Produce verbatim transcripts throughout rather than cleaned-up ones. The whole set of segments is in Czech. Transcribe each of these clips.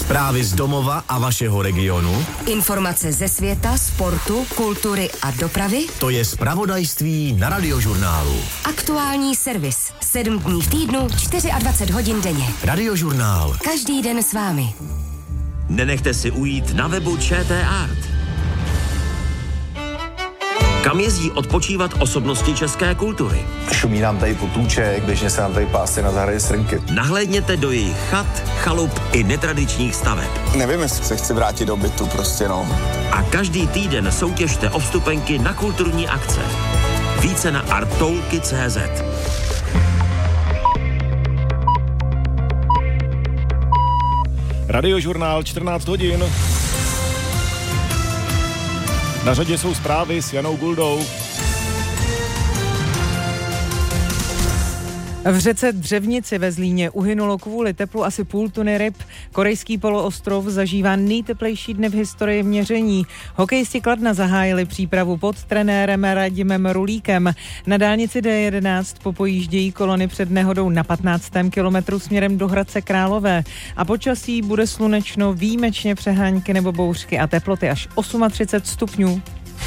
Zprávy z domova a vašeho regionu. Informace ze světa, sportu, kultury a dopravy. To je zpravodajství na Radiožurnálu. Aktuální servis. Sedm dní v týdnu, dvacet čtyři hodin denně. Radiožurnál. Každý den s vámi. Nenechte si ujít na webu ČT Art. Kam jezdí odpočívat osobnosti české kultury? Šumí nám tady potůček, běžně se nám tady pásy na zahradě srnky. Nahlédněte do jejich chat, chalup i netradičních staveb. Nevím, jestli se chci vrátit do bytu, prostě no. A každý týden soutěžte o vstupenky na kulturní akce. Více na arttoulky tečka cé zet. Radiožurnál čtrnáct hodin. Na řadě jsou zprávy s Janou Guldou. V řece Dřevnici ve Zlíně uhynulo kvůli teplu asi půl tuny ryb. Korejský poloostrov zažívá nejteplejší dny v historii měření. Hokejisti Kladna zahájili přípravu pod trenérem Radimem Rulíkem. Na dálnici D jedenáct popojíždějí kolony před nehodou na patnáctém kilometru směrem do Hradce Králové. A počasí bude slunečno, výjimečně přehánky nebo bouřky a teploty až třicet osm stupňů.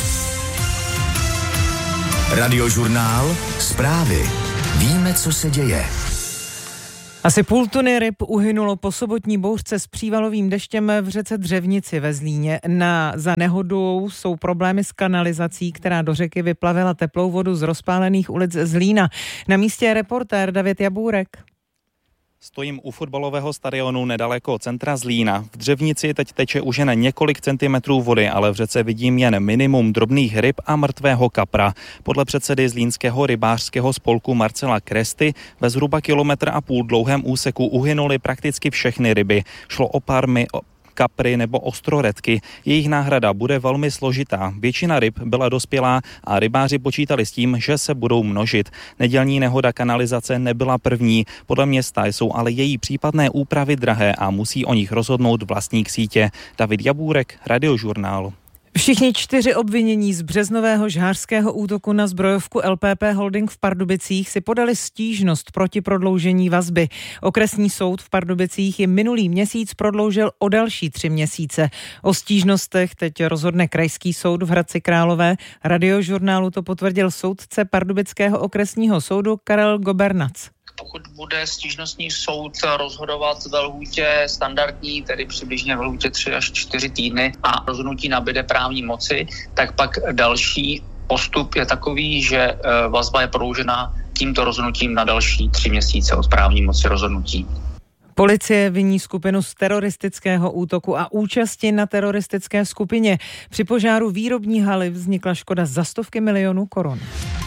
Radiožurnál. Zprávy. Víme, co se děje. Asi půl tuny ryb uhynulo po sobotní bouřce s přívalovým deštěm v řece Dřevnici ve Zlíně. Na, za nehodou jsou problémy s kanalizací, která do řeky vyplavila teplou vodu z rozpálených ulic Zlína. Na místě je reportér David Jabůrek. Stojím u fotbalového stadionu nedaleko centra Zlína. V Dřevnici teď teče už jen několik centimetrů vody, ale v řece vidím jen minimum drobných ryb a mrtvého kapra. Podle předsedy Zlínského rybářského spolku Marcela Kresty ve zhruba kilometr a půl dlouhém úseku uhynuly prakticky všechny ryby. Šlo o parmy, o kapry nebo ostroredky. Jejich náhrada bude velmi složitá. Většina ryb byla dospělá a rybáři počítali s tím, že se budou množit. Nedělní nehoda kanalizace nebyla první. Podle města jsou ale její případné úpravy drahé a musí o nich rozhodnout vlastník sítě. David Jabůrek, Radiožurnál. Všichni čtyři obvinění z březnového žhářského útoku na zbrojovku L P P Holding v Pardubicích si podali stížnost proti prodloužení vazby. Okresní soud v Pardubicích ji minulý měsíc prodloužil o další tři měsíce. O stížnostech teď rozhodne krajský soud v Hradci Králové. Radiožurnálu to potvrdil soudce Pardubického okresního soudu Karel Gobernac. Pokud bude stížnostní soud rozhodovat ve lhůtě standardní, tedy přibližně ve lhůtě tři až čtyři týdny a rozhodnutí nabyde právní moci, tak pak další postup je takový, že vazba je prodloužena tímto rozhodnutím na další tři měsíce od právní moci rozhodnutí. Policie viní skupinu z teroristického útoku a účasti na teroristické skupině. Při požáru výrobní haly vznikla škoda za stovky milionů korun.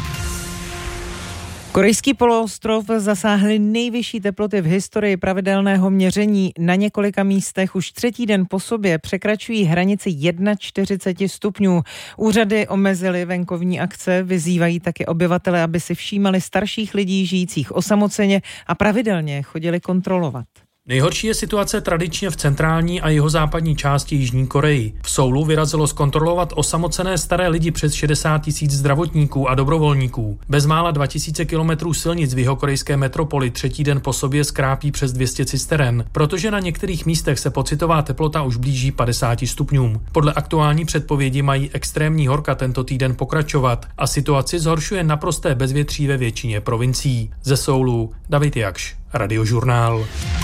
Korejský poloostrov zasáhly nejvyšší teploty v historii pravidelného měření. Na několika místech už třetí den po sobě překračují hranici čtyřicet jedna stupňů. Úřady omezily venkovní akce, vyzývají taky obyvatele, aby si všímali starších lidí žijících osamoceně a pravidelně chodili kontrolovat. Nejhorší je situace tradičně v centrální a jihozápadní části Jižní Koreji. V Soulu vyrazilo zkontrolovat osamocené staré lidi přes šedesát tisíc zdravotníků a dobrovolníků. Bezmála dva tisíce kilometrů silnic v jihokorejské metropoli třetí den po sobě skrápí přes dvě stě cisteren, protože na některých místech se pocitová teplota už blíží padesáti stupňům. Podle aktuální předpovědi mají extrémní horka tento týden pokračovat a situaci zhoršuje naprosté bezvětří ve většině provincií. Ze Soulu David Jakš, Radiožurnál.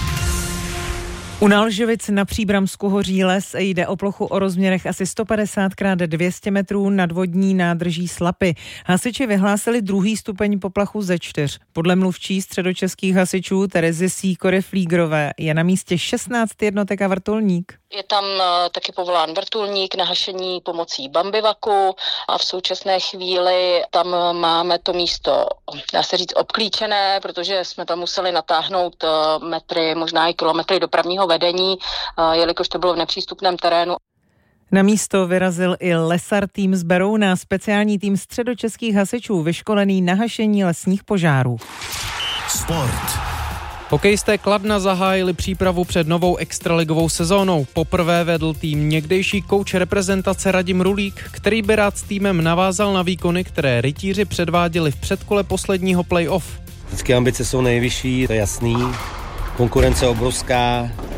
U Nalžovic na Příbramsku hoří les, jde o plochu o rozměrech asi sto padesát krát dvě stě metrů nad vodní nádrží Slapy. Hasiči vyhlásili druhý stupeň poplachu ze čtyř. Podle mluvčí středočeských hasičů Terezy Sýkory-Flígrové je na místě šestnáct jednotek a vrtulník. Je tam taky povolán vrtulník na hašení pomocí bambivaku a v současné chvíli tam máme to místo, dá se říct, obklíčené, protože jsme tam museli natáhnout metry, možná i kilometry dopravního vedení, jelikož to bylo v nepřístupném terénu. Na místo vyrazil i lesar tým z Berouna, speciální tým středočeských hasičů vyškolený na hašení lesních požárů. Sport. Hokejisté Kladna zahájili přípravu před novou extraligovou sezónou. Poprvé vedl tým někdejší kouč reprezentace Radim Rulík, který by rád s týmem navázal na výkony, které rytíři předváděli v předkole posledního play-off. Vždycky ambice jsou nejvyšší, to je jasný. Konkurence obrovská,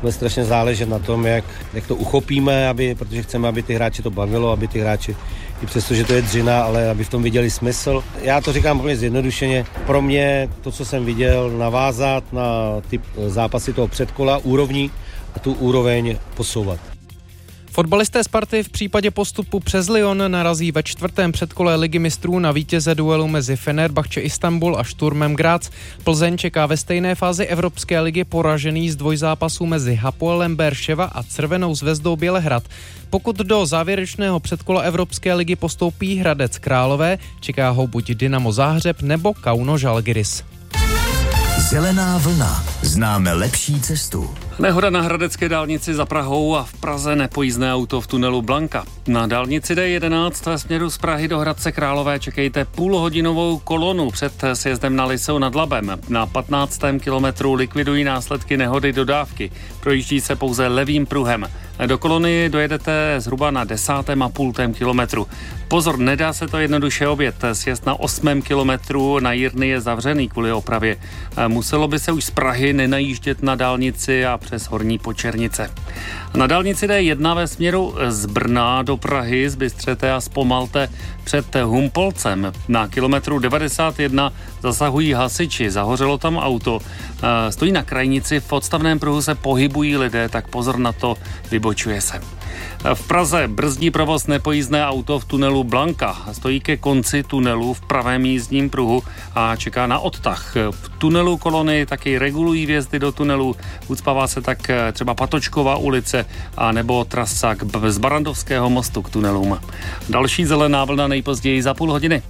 bude strašně záležet na tom, jak, jak to uchopíme, aby, protože chceme, aby ty hráči to bavilo, aby ty hráči, i přesto, že to je dřina, ale aby v tom viděli smysl. Já to říkám úplně zjednodušeně. Pro mě to, co jsem viděl, navázat na ty zápasy toho předkola, úrovní a tu úroveň posouvat. Fotbalisté Sparty v případě postupu přes Lyon narazí ve čtvrtém předkole Ligy mistrů na vítěze duelu mezi Fenerbahce Istanbul a Sturmem Graz. Plzeň čeká ve stejné fázi Evropské ligy poražený z dvojzápasu mezi Hapoelem Beerševa a Crvenou zvezdou Bělehrad. Pokud do závěrečného předkola Evropské ligy postoupí Hradec Králové, čeká ho buď Dynamo Záhřeb nebo Kauno Žalgiris. Zelená vlna. Známe lepší cestu. Nehoda na hradecké dálnici za Prahou a v Praze nepojízdné auto v tunelu Blanka. Na dálnici D jedenáct ve směru z Prahy do Hradce Králové čekejte půlhodinovou kolonu před sjezdem na Lisou nad Labem. Na patnáctém kilometru likvidují následky nehody dodávky. Projíždí se pouze levým pruhem. Do kolony dojedete zhruba na desátém a půltém kilometru. Pozor, nedá se to jednoduše objet. Sjezd na osmém kilometru na Jirny je zavřený kvůli opravě. Muselo by se už z Prahy nenajíždět na dálnici a přes Horní Počernice. Na dálnici D jedna ve směru z Brna do Prahy zbystřete a zpomalte před Humpolcem. Na kilometru devadesát jedna zasahují hasiči, zahořelo tam auto. Stojí na krajnici, v odstavném pruhu se pohybují lidé, tak pozor na to, vybočuje se. V Praze brzdí provoz nepojízdné auto v tunelu Blanka. Stojí ke konci tunelu v pravém jízdním pruhu a čeká na odtah. V tunelu kolony taky regulují vjezdy do tunelu. Ucpává se tak třeba Patočkova ulice a nebo trasa z Barandovského mostu k tunelům. Další zelená vlna nejpozději za půl hodiny.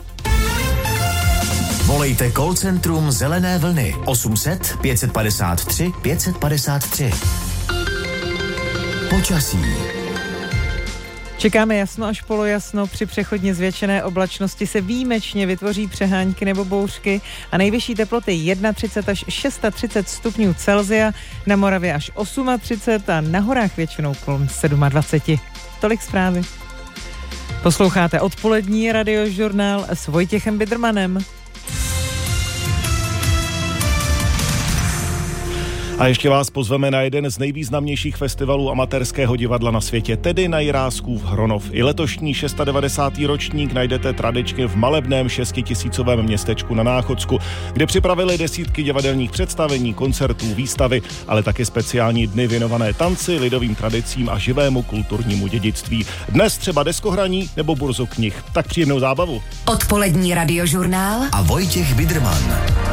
Volejte call centrum Zelené vlny osm set pět padesát tři pět padesát tři. Počasí. Čekáme jasno až polojasno, při přechodně zvětšené oblačnosti se výjimečně vytvoří přehánky nebo bouřky a nejvyšší teploty třicet jedna až třicet šest stupňů Celsia, na Moravě až třicet osm a na horách většinou kolem dvacet sedm. Tolik zprávy. Posloucháte odpolední radiožurnál s Vojtěchem Bidermanem. A ještě vás pozveme na jeden z nejvýznamnějších festivalů amatérského divadla na světě, tedy na Jiráskův Hronov. I letošní devadesátý šestý ročník najdete tradičně v malebném šestitisícovém městečku na Náchodsku, kde připravili desítky divadelních představení, koncertů, výstavy, ale také speciální dny věnované tanci, lidovým tradicím a živému kulturnímu dědictví. Dnes třeba deskohraní nebo burzu knih. Tak příjemnou zábavu. Odpolední radiožurnál a Vojtěch Biderman.